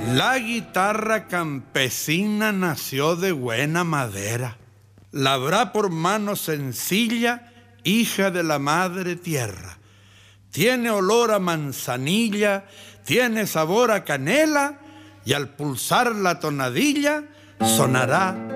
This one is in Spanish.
La guitarra campesina nació de buena madera. Labrá por mano sencilla, hija de la madre tierra. Tiene olor a manzanilla, tiene sabor a canela, y al pulsar la tonadilla sonará